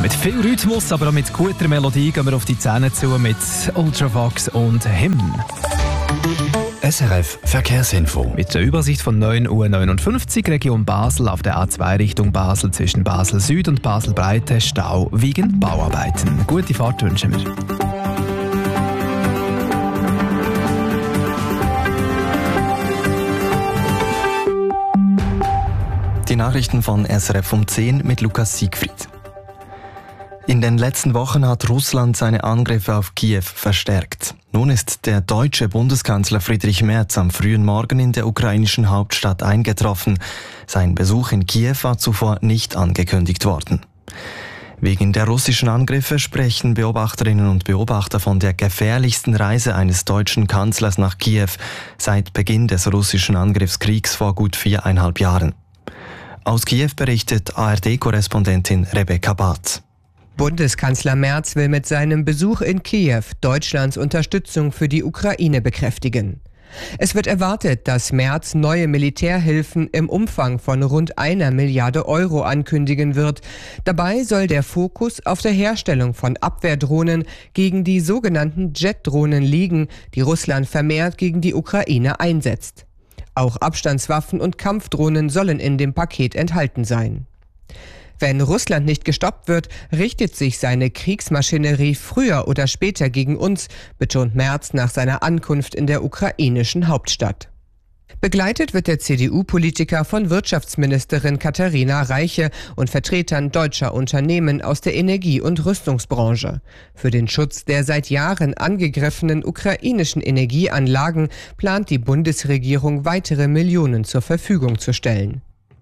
Mit viel Rhythmus, aber auch mit guter Melodie gehen wir auf die Zähne zu mit Ultravox und Hymn. SRF Verkehrsinfo. Mit der Übersicht von 9:59 Uhr Region Basel auf der A2 Richtung Basel zwischen Basel Süd und Basel Breite Stau wegen Bauarbeiten. Gute Fahrt wünschen wir. Die Nachrichten von SRF um 10 mit Lukas Siegfried. In den letzten Wochen hat Russland seine Angriffe auf Kiew verstärkt. Nun ist der deutsche Bundeskanzler Friedrich Merz am frühen Morgen in der ukrainischen Hauptstadt eingetroffen. Sein Besuch in Kiew war zuvor nicht angekündigt worden. Wegen der russischen Angriffe sprechen Beobachterinnen und Beobachter von der gefährlichsten Reise eines deutschen Kanzlers nach Kiew seit Beginn des russischen Angriffskriegs vor gut 4,5 Jahren. Aus Kiew berichtet ARD-Korrespondentin Rebecca Barth. Bundeskanzler Merz will mit seinem Besuch in Kiew Deutschlands Unterstützung für die Ukraine bekräftigen. Es wird erwartet, dass Merz neue Militärhilfen im Umfang von rund 1 Milliarde Euro ankündigen wird. Dabei soll der Fokus auf der Herstellung von Abwehrdrohnen gegen die sogenannten Jet-Drohnen liegen, die Russland vermehrt gegen die Ukraine einsetzt. Auch Abstandswaffen und Kampfdrohnen sollen in dem Paket enthalten sein. Wenn Russland nicht gestoppt wird, richtet sich seine Kriegsmaschinerie früher oder später gegen uns, betont Merz nach seiner Ankunft in der ukrainischen Hauptstadt. Begleitet wird der CDU-Politiker von Wirtschaftsministerin Katharina Reiche und Vertretern deutscher Unternehmen aus der Energie- und Rüstungsbranche. Für den Schutz der seit Jahren angegriffenen ukrainischen Energieanlagen plant die Bundesregierung weitere Millionen zur Verfügung zu stellen.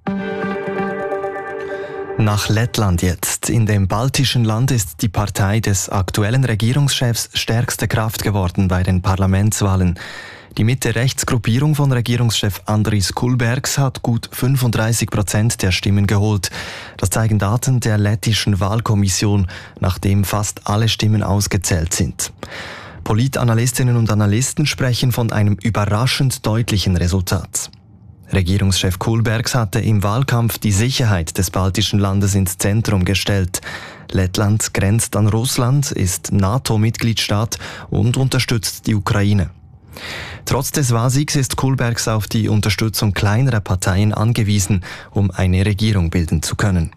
Nach Lettland jetzt. In dem baltischen Land ist die Partei des aktuellen Regierungschefs stärkste Kraft geworden bei den Parlamentswahlen. Die Mitte-Rechts-Gruppierung von Regierungschef Andris Kulbergs hat gut 35% der Stimmen geholt. Das zeigen Daten der lettischen Wahlkommission, nachdem fast alle Stimmen ausgezählt sind. Politanalystinnen und Analysten sprechen von einem überraschend deutlichen Resultat. Regierungschef Kulbergs hatte im Wahlkampf die Sicherheit des baltischen Landes ins Zentrum gestellt. Lettland grenzt an Russland, ist NATO-Mitgliedstaat und unterstützt die Ukraine. Trotz des Wahrsiegs ist Kulbergs auf die Unterstützung kleinerer Parteien angewiesen, um eine Regierung bilden zu können.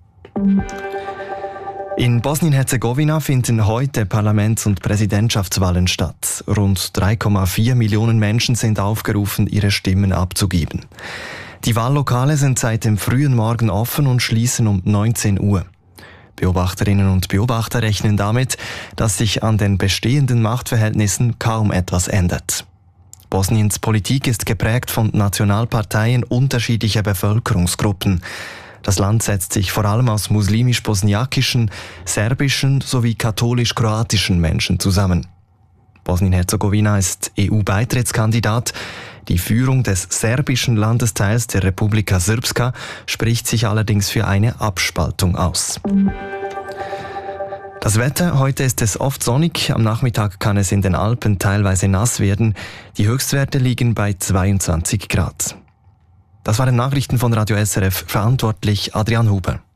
In Bosnien-Herzegowina finden heute Parlaments- und Präsidentschaftswahlen statt. Rund 3,4 Millionen Menschen sind aufgerufen, ihre Stimmen abzugeben. Die Wahllokale sind seit dem frühen Morgen offen und schließen um 19 Uhr. Beobachterinnen und Beobachter rechnen damit, dass sich an den bestehenden Machtverhältnissen kaum etwas ändert. Bosniens Politik ist geprägt von Nationalparteien unterschiedlicher Bevölkerungsgruppen. Das Land setzt sich vor allem aus muslimisch-bosniakischen, serbischen sowie katholisch-kroatischen Menschen zusammen. Bosnien-Herzegowina ist EU-Beitrittskandidat. Die Führung des serbischen Landesteils der Republika Srpska spricht sich allerdings für eine Abspaltung aus. Das Wetter, heute ist es oft sonnig, am Nachmittag kann es in den Alpen teilweise nass werden. Die Höchstwerte liegen bei 22 Grad. Das waren Nachrichten von Radio SRF, verantwortlich Adrian Huber.